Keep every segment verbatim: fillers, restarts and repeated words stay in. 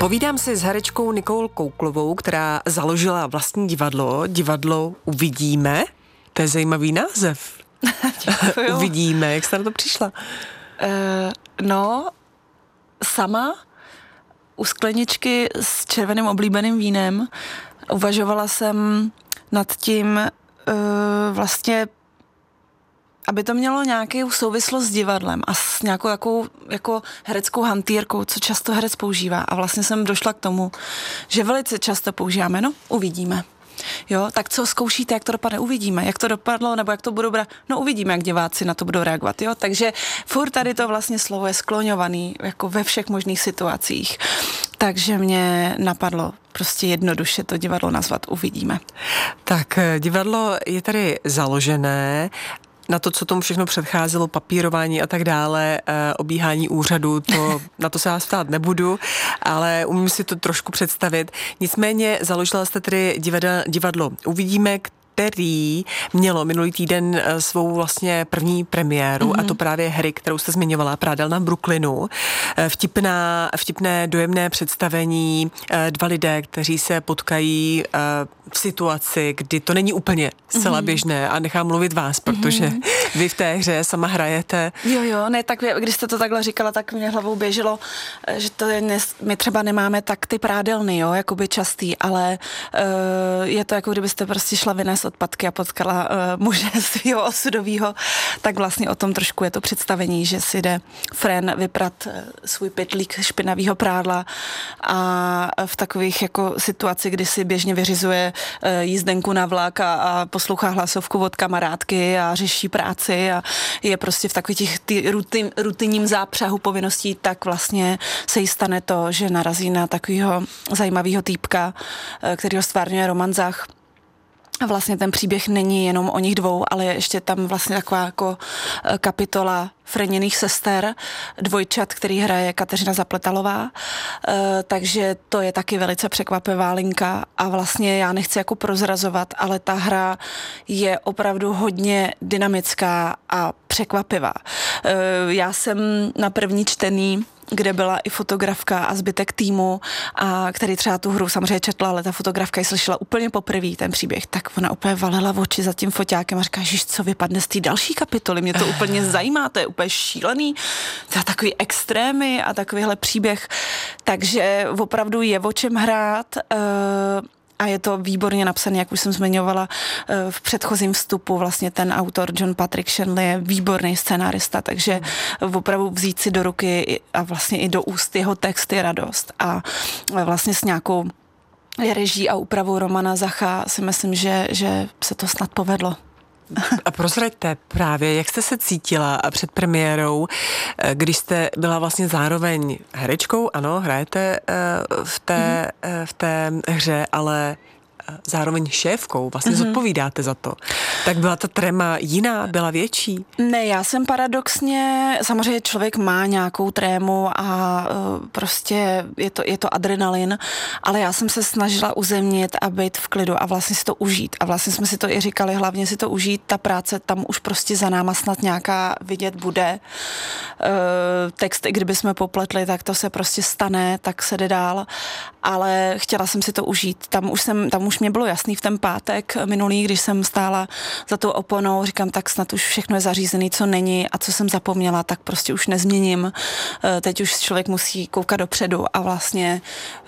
Povídám si s herečkou Nikolou Kouklovou, která založila vlastní divadlo. Divadlo Uvidíme. To je zajímavý název. Uvidíme. Jak jste na to přišla? Uh, no, sama u skleničky s červeným oblíbeným vínem uvažovala jsem nad tím uh, vlastně, aby to mělo nějakou souvislost s divadlem a s nějakou jakou, jako hereckou hantýrkou, co často herec používá. A vlastně jsem došla k tomu, že velice často používáme, no, uvidíme. Jo, tak co zkoušíte, jak to dopadne, uvidíme, jak to dopadlo, nebo jak to budou brát, no uvidíme, jak diváci na to budou reagovat, jo, takže furt tady to vlastně slovo je skloňovaný, jako ve všech možných situacích, takže mě napadlo prostě jednoduše to divadlo nazvat Uvidíme. Tak divadlo je tady založené, na to, co tomu všechno předcházelo, papírování a tak dále, e, obíhání úřadu, to, na to se vás ptát nebudu, ale umím si to trošku představit. Nicméně založila jste tedy divadlo, divadlo Uvidíme, který mělo minulý týden svou vlastně první premiéru, mm-hmm. a to právě hry, kterou jste zmiňovala, Prádelna v Brooklynu. Vtipná, vtipné, dojemné představení, dva lidé, kteří se potkají v situaci, kdy to není úplně zcela mm-hmm. běžné, a nechám mluvit vás, protože mm-hmm. vy v té hře sama hrajete. Jo, jo, ne, tak když jste to takhle říkala, tak mě hlavou běželo, že to je, my třeba nemáme tak ty prádelny, jo, jakoby častý, ale uh, je to jako kdybyste prostě šla vynést odpadky a potkala uh, muže svého osudového, tak vlastně o tom trošku je to představení, že si jde Fren vyprat uh, svůj pytlík špinavého prádla a v takových jako situaci, kdy si běžně vyřizuje uh, jízdenku na vlak a, a poslouchá hlasovku od kamarádky a řeší práci a je prostě v takových těch ty rutin, rutinním zápřahu povinností, tak vlastně se jí stane to, že narazí na takového zajímavého týpka, uh, kterýho stvárňuje Roman Zach. A vlastně ten příběh není jenom o nich dvou, ale je ještě tam vlastně taková jako kapitola Freněných sester, dvojčat, který hraje Kateřina Zapletalová, e, takže to je taky velice překvapivá linka a vlastně já nechci jako prozrazovat, ale ta hra je opravdu hodně dynamická a překvapivá. E, já jsem na první čtení, kde byla i fotografka a zbytek týmu, a který třeba tu hru samozřejmě četla, ale ta fotografka ji slyšela úplně poprvé ten příběh, tak ona úplně valila v oči za tím foťákem a říká, že co vypadne z té další kapitoly, mě to úplně zajímá, to je úplně šílený, to je takový extrémy a takovýhle příběh, takže opravdu je o čem hrát. Uh, A je to výborně napsaný, jak už jsem zmiňovala v předchozím vstupu, vlastně ten autor John Patrick Shanley je výborný scenárista, takže opravdu vzít si do ruky a vlastně i do úst jeho text je radost. A vlastně s nějakou reží a úpravou Romana Zacha si myslím, že, že se to snad povedlo. A prozraďte právě, jak jste se cítila před premiérou, když jste byla vlastně zároveň herečkou, ano, hrajete v té, v té hře, ale zároveň šéfkou, vlastně mm-hmm. zodpovídáte za to. Tak byla ta tréma jiná, byla větší? Ne, já jsem paradoxně, samozřejmě člověk má nějakou trému a uh, prostě je to, je to adrenalin, ale já jsem se snažila uzemnit a být v klidu a vlastně si to užít. A vlastně jsme si to i říkali, hlavně si to užít, ta práce tam už prostě za náma snad nějaká vidět bude. Uh, text, i kdyby jsme popletli, tak to se prostě stane, tak se jde dál, ale chtěla jsem si to užít. Tam už jsem, tam už mě bylo jasný v ten pátek minulý, když jsem stála za tou oponou, říkám, tak snad už všechno je zařízený, co není a co jsem zapomněla, tak prostě už nezměním. Teď už člověk musí koukat dopředu a vlastně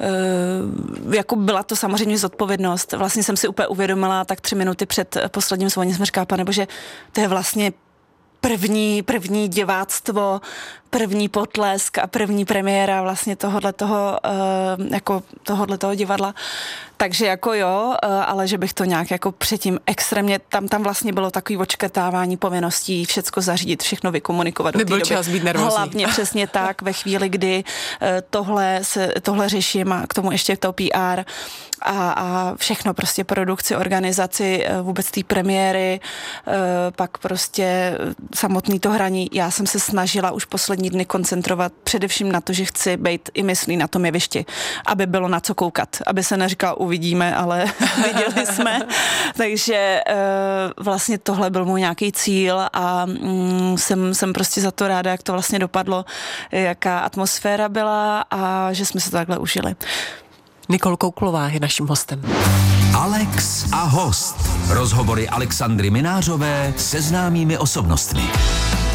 jako byla to samozřejmě zodpovědnost. Vlastně jsem si úplně uvědomila tak tři minuty před posledním zvoním, jsem říkala, panebože, to je vlastně první, první diváctvo, první potlesk a první premiéra vlastně tohodle toho, jako tohodle toho divadla. Takže jako jo, ale že bych to nějak jako předtím extrémně, tam, tam vlastně bylo takový očkrtávání povinností, všecko zařídit, všechno vykomunikovat. Nebyl čas být nervózní. Hlavně přesně tak, ve chvíli, kdy tohle, se, tohle řeším a k tomu ještě to P R a, a všechno prostě produkci, organizaci, vůbec té premiéry, pak prostě samotný to hraní. Já jsem se snažila už poslední poslední dny koncentrovat především na to, že chci být i myslí na tom jevišti, aby bylo na co koukat, aby se neříkal uvidíme, ale viděli jsme. Takže uh, vlastně tohle byl můj nějaký cíl a um, jsem, jsem prostě za to ráda, jak to vlastně dopadlo, jaká atmosféra byla a že jsme se to takhle užili. Nikol Kouklová je naším hostem. Alex a host. Rozhovory Alexandry Minářové se známými osobnostmi.